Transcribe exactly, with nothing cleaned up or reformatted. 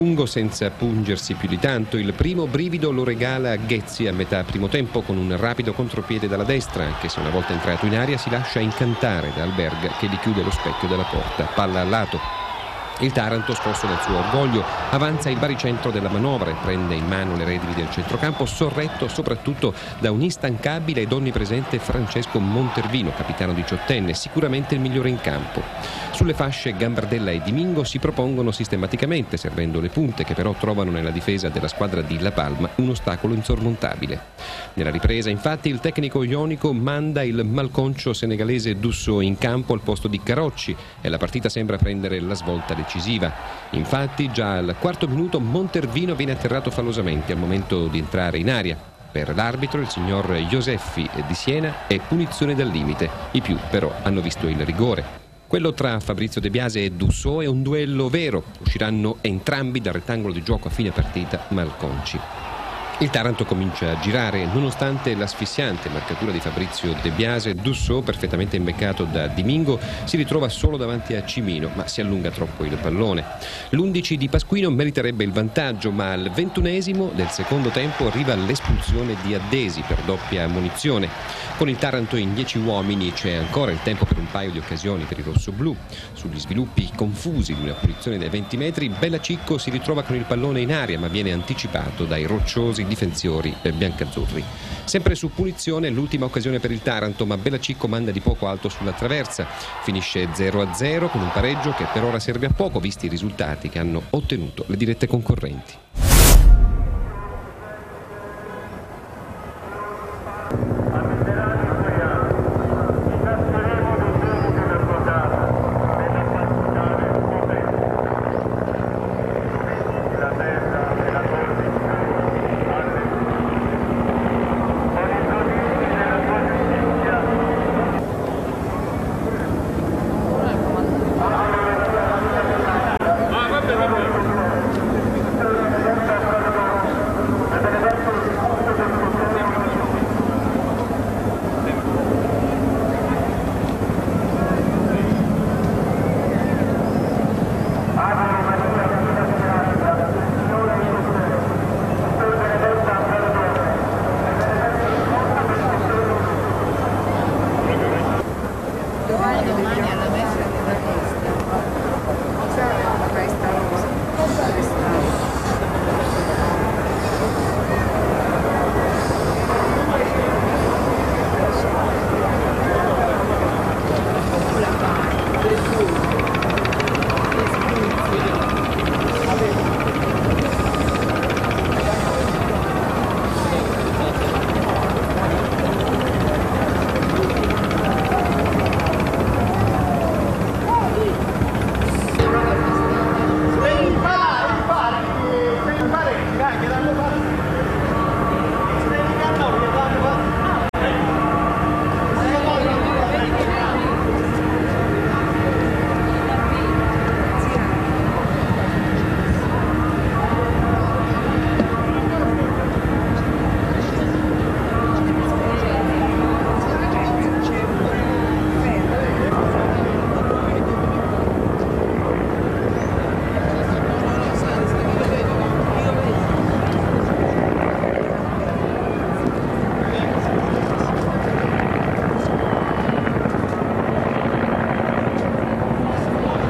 Lungo senza pungersi più di tanto, il primo brivido lo regala Ghezzi a metà primo tempo con un rapido contropiede dalla destra, anche se una volta entrato in aria si lascia incantare da Alberga che gli chiude lo specchio della porta, palla al lato. Il Taranto, scosso dal suo orgoglio, avanza il baricentro della manovra e prende in mano le redini del centrocampo, sorretto soprattutto da un instancabile ed onnipresente Francesco Montervino, capitano diciottenne, sicuramente il migliore in campo. Sulle fasce Gambardella e Dimingo si propongono sistematicamente, servendo le punte che però trovano nella difesa della squadra di La Palma un ostacolo insormontabile. Nella ripresa, infatti, il tecnico ionico manda il malconcio senegalese Dusso in campo al posto di Carocci e la partita sembra prendere la svolta decisiva. Infatti, già al quarto minuto Montervino viene atterrato fallosamente al momento di entrare in aria. Per l'arbitro, il signor Joseffi di Siena, è punizione dal limite. I più però hanno visto il rigore. Quello tra Fabrizio De Biase e Dusso è un duello vero. Usciranno entrambi dal rettangolo di gioco a fine partita malconci. Il Taranto comincia a girare, nonostante l'asfissiante marcatura di Fabrizio De Biase. Dusso, perfettamente imbeccato da Dimingo, si ritrova solo davanti a Cimino, ma si allunga troppo il pallone. L'undici di Pasquino meriterebbe il vantaggio, ma al ventunesimo del secondo tempo arriva l'espulsione di Addesi per doppia ammonizione. Con il Taranto in dieci uomini c'è ancora il tempo per un paio di occasioni per i rossoblù. Sugli sviluppi confusi di una punizione dai venti metri, Bellacicco si ritrova con il pallone in aria, ma viene anticipato dai rocciosi difensori biancazzurri. Sempre su punizione l'ultima occasione per il Taranto, ma Bellacicco manda di poco alto sulla traversa. Finisce zero a zero con un pareggio che per ora serve a poco visti i risultati che hanno ottenuto le dirette concorrenti.